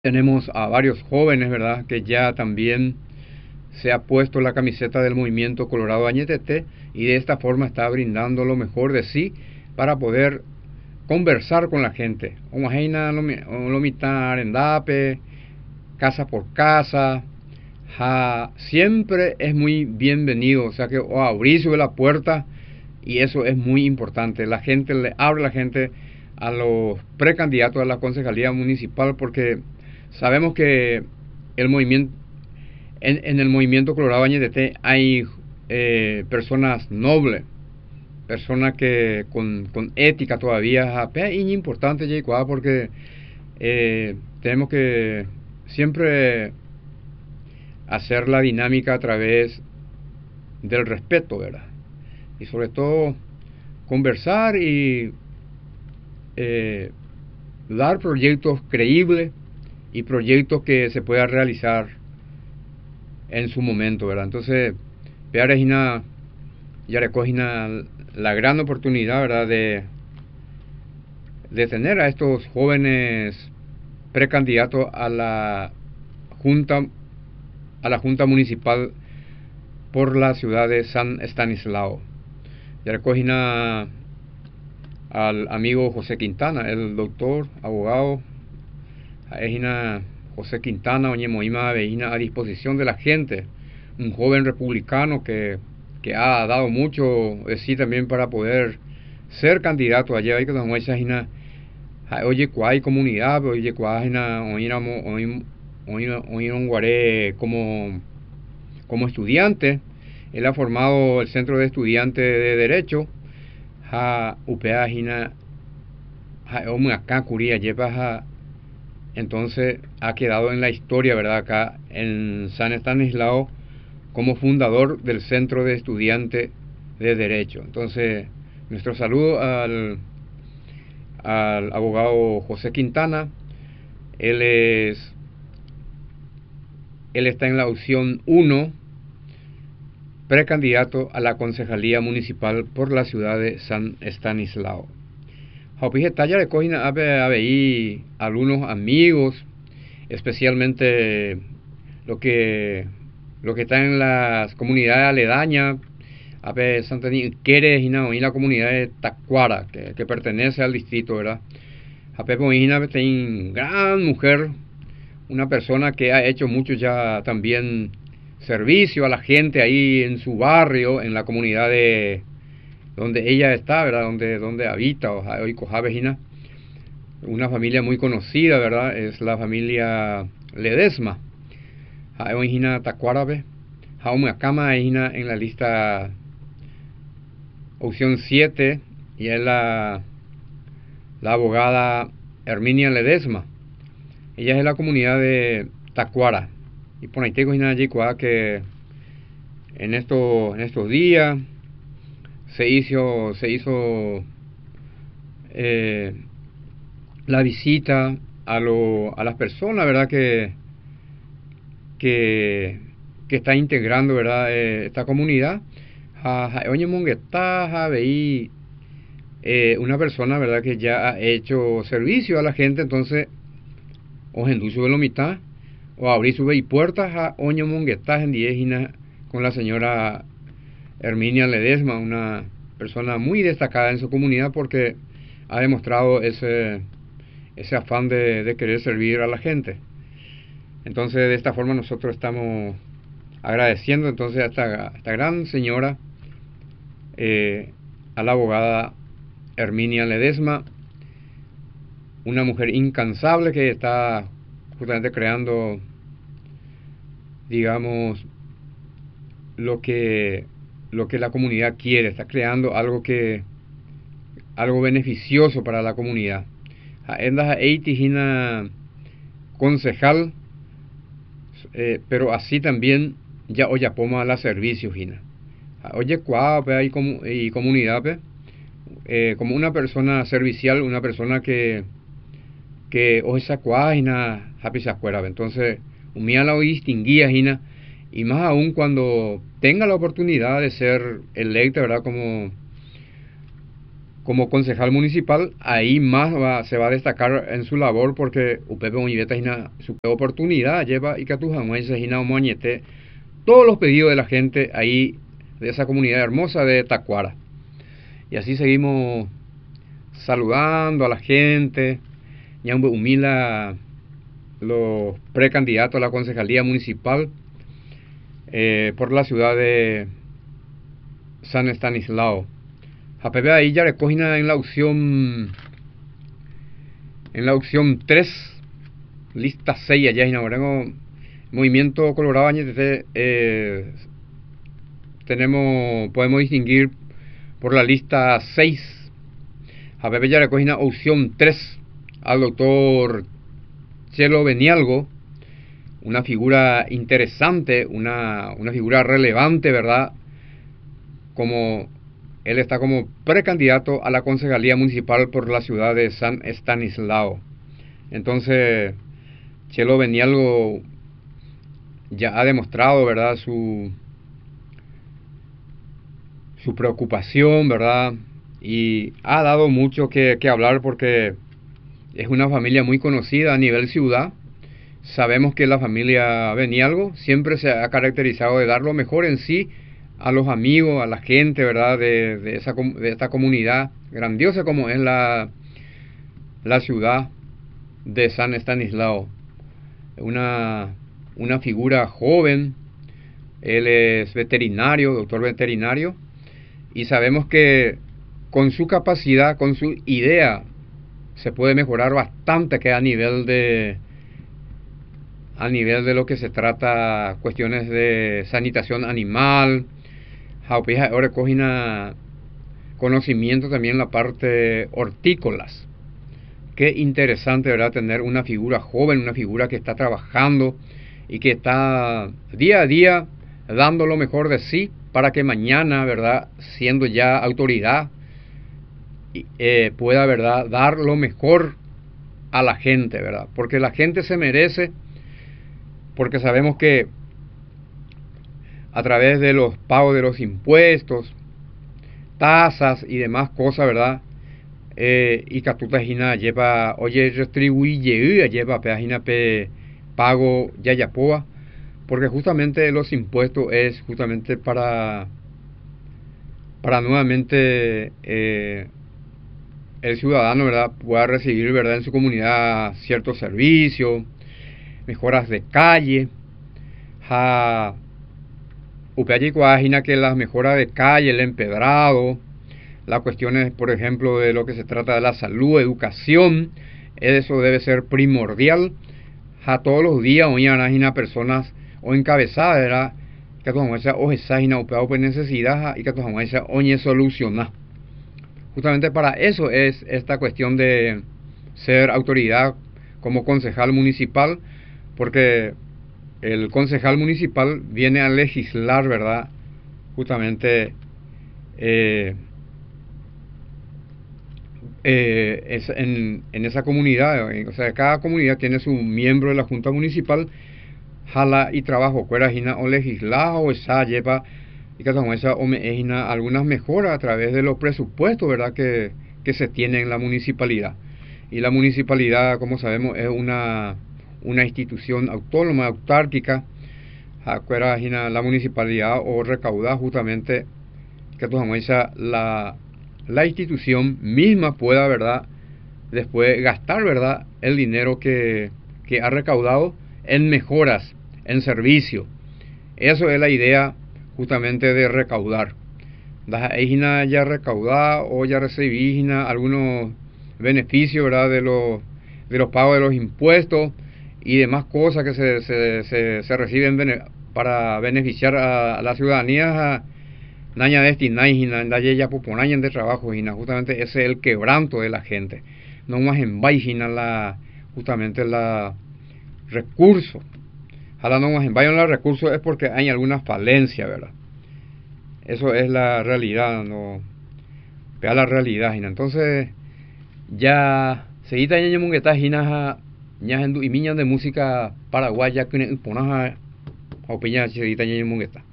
Tenemos a varios jóvenes, ¿verdad?, que ya también se ha puesto la camiseta del movimiento Colorado Añetete y de esta forma está brindando lo mejor de sí para poder conversar con la gente. Lo mitad arendape, casa por casa, siempre es muy bienvenido, o sea que abrirse la puerta y eso es muy importante. La gente le abre la gente a los precandidatos a la concejalía municipal porque sabemos que el movimiento en el movimiento Colorado Añetete hay personas nobles, personas que con ética todavía es importante porque tenemos que siempre hacer la dinámica a través del respeto, ¿verdad? Y sobre todo conversar y dar proyectos creíbles y proyectos que se puedan realizar en su momento, ¿verdad? Entonces, Pearejina ya recogina la gran oportunidad, ¿verdad?, de tener a estos jóvenes precandidatos junta a la Junta Municipal por la ciudad de San Estanislao. Ya recogina al amigo José Quintana, el doctor, abogado, Ejina José Quintana, oñe Moima Veina a disposición de la gente, un joven republicano que ha dado mucho de sí también para poder ser candidato allá. Hay que dar muestra, oye, cuál comunidad, oye, cuál un guaré como estudiante. Él ha formado el Centro de Estudiantes de Derecho, upea hina, acá curía lleva, entonces ha quedado en la historia, ¿verdad?, acá en San Estanislao como fundador del Centro de Estudiantes de Derecho. Entonces, nuestro saludo al abogado José Quintana. Él está en la opción 1, precandidato a la concejalía municipal por la ciudad de San Estanislao. Jopije talla de cojina ahí algunos amigos, especialmente lo que está en las comunidades aledañas, Santa quiere y la comunidad de Tacuara, que pertenece al distrito, ¿verdad? Gran mujer, una persona que ha hecho mucho ya también servicio a la gente ahí en su barrio, en la comunidad de donde ella está, ¿verdad?, donde habita, hoy Cojavejina, una familia muy conocida, ¿verdad?, es la familia Ledesma. Haoijina Tacuarabe, Haomuacama en la lista opción 7, y es la abogada Herminia Ledesma. Ella es de la comunidad de Tacuara. Y por ahí tengo que en estos días se hizo la visita a las personas, ¿verdad?, que está integrando, ¿verdad?, esta comunidad. Oye, Mongueta, veí una persona, ¿verdad?, que ya ha hecho servicio a la gente. Entonces, o en su mitad, o abrir su puertas a Oño Mongueta en Diegina con la señora Herminia Ledesma, una persona muy destacada en su comunidad porque ha demostrado ese afán de querer servir a la gente. Entonces, de esta forma nosotros estamos agradeciendo entonces a esta gran señora, a la abogada Herminia Ledesma, una mujer incansable que está justamente creando, digamos, lo que la comunidad quiere. Está creando algo beneficioso para la comunidad. Endas Eitijina concejal, pero así también ya oyapoma la servicio hina. Oye, y comunidad, como una persona servicial, una persona que hoy sacuajina happy sacuera. Entonces, umía la distinguía hina, y más aún cuando tenga la oportunidad de ser electa, ¿verdad?, como concejal municipal, ahí más se va a destacar en su labor porque Upepe Univeta su oportunidad lleva y que tus amueces y moñete todos los pedidos de la gente ahí de esa comunidad hermosa de Tacuara. Y así seguimos saludando a la gente, ya humila los precandidatos a la concejalía municipal por la ciudad de San Estanislao. Japepe ahí ya recogina en la opción 3, lista 6 allá inauguramos Movimiento Colorado Añetete, podemos distinguir por la lista 6. Japepe ya recogina opción 3 al doctor Chelo Benialgo, una figura interesante, una figura relevante, ¿verdad? Como él está como precandidato a la concejalía municipal por la ciudad de San Estanislao. Entonces, Chelo Benialgo ya ha demostrado, ¿verdad?, su preocupación, ¿verdad? Y ha dado mucho que hablar porque es una familia muy conocida a nivel ciudad. Sabemos que la familia Benialgo siempre se ha caracterizado de dar lo mejor en sí a los amigos, a la gente, ¿verdad?, de esta comunidad grandiosa como es la ciudad de San Estanislao. Una figura joven, él es veterinario, doctor veterinario, y sabemos que con su capacidad, con su idea, se puede mejorar bastante que a nivel de lo que se trata cuestiones de sanitación animal. Ahora cogen conocimiento también en la parte hortícolas. Qué interesante, ¿verdad?, tener una figura joven, una figura que está trabajando y que está día a día dando lo mejor de sí para que mañana, ¿verdad?, siendo ya autoridad, pueda, ¿verdad?, dar lo mejor a la gente, ¿verdad? Porque la gente se merece, porque sabemos que a través de los pagos de los impuestos, tasas y demás cosas, ¿verdad?, y Catutagina lleva, oye, restribuye, lleva página pago yayapoa, porque justamente los impuestos es justamente para nuevamente el ciudadano, ¿verdad?, pueda recibir, ¿verdad?, en su comunidad ciertos servicios, mejoras de calle. Imagina que las mejoras de calle, el empedrado, las cuestiones, por ejemplo, de lo que se trata de la salud, educación, eso debe ser primordial. Todos los días, hoy hay personas o encabezadas, ¿verdad?, que todas o esa necesidad y que todas hoy solucionar. Justamente para eso es esta cuestión de ser autoridad como concejal municipal, porque el concejal municipal viene a legislar, ¿verdad?, justamente en esa comunidad. O sea, cada comunidad tiene su miembro de la junta municipal, jala y trabajo, cuerajina o legislar o esa lleva y que algunas mejoras a través de los presupuestos, ¿verdad?, que se tiene en la municipalidad. Y la municipalidad, como sabemos, es una institución autónoma, autárquica. La municipalidad o recauda justamente que la institución misma pueda, ¿verdad?, después gastar, ¿verdad?, el dinero que ha recaudado en mejoras, en servicio. Eso es la idea justamente de recaudar. Ya recaudar o ya recibir algunos beneficios, ¿verdad?, de los pagos de los impuestos y demás cosas que se reciben para beneficiar a la ciudadanía. Naña ya puponaña de trabajo, justamente ese es el quebranto de la gente. No más en justamente la recursos. Ahora no más en los recursos es porque hay alguna falencia, ¿verdad? Eso es la realidad, no vea la realidad. Entonces, ya seguita ñaña mungueta hinaja ñajendu y miñan de música paraguaya que ponaja opiña seguita ñaña mungueta.